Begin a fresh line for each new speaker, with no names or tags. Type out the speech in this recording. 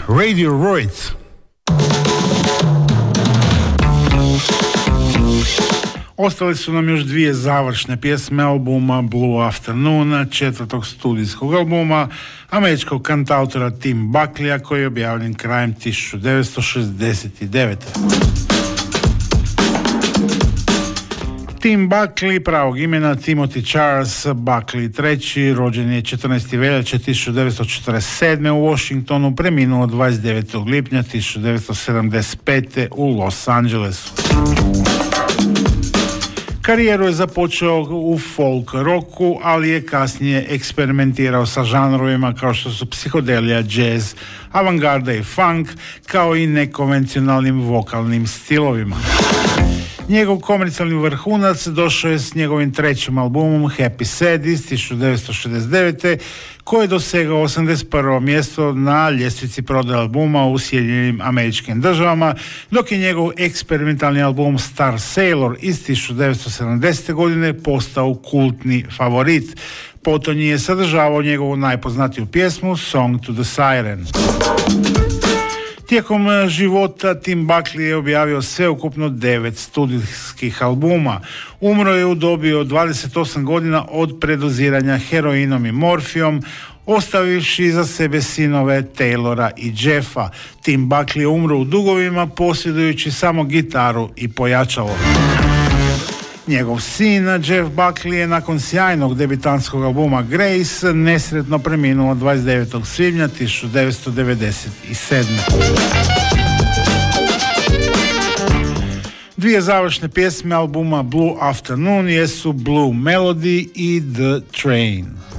Radiohead. Ostali su nam još dvije završne pjesme albuma Blue Afternoon, četvrtog studijskog albuma američkog kantautora Tim Buckleya, koji je objavljen krajem 1969. Tim Buckley, pravog imena Timothy Charles Buckley III, rođen je 14. veljače 1947. u Washingtonu, preminuo 29. lipnja 1975. u Los Angelesu. Karijeru je započeo u folk rocku, ali je kasnije eksperimentirao sa žanrovima kao što su psihodelija, jazz, avangarda i funk, kao i nekonvencionalnim vokalnim stilovima. Njegov komercijalni vrhunac došao je s njegovim trećim albumom Happy Sad iz 1969. koji je dosegao 81. mjesto na ljestvici prodaje albuma u Sjedinjenim Američkim Državama, dok je njegov eksperimentalni album Star Sailor iz 1970. godine postao kultni favorit. Potonji je sadržavao njegovu najpoznatiju pjesmu Song to the Siren. Tijekom života Tim Buckley je objavio sveukupno 9 studijskih albuma. Umro je u dobi od 28 godina od predoziranja heroinom i morfijom, ostavivši iza sebe sinove Taylora i Jeffa. Tim Buckley je umro u dugovima posjedujući samo gitaru i pojačalo. Njegov sin Jeff Buckley je nakon sjajnog debitantskog albuma Grace nesretno preminuo 29. svibnja 1997. Dvije završne pjesme albuma Blue Afternoon jesu Blue Melody i The Train.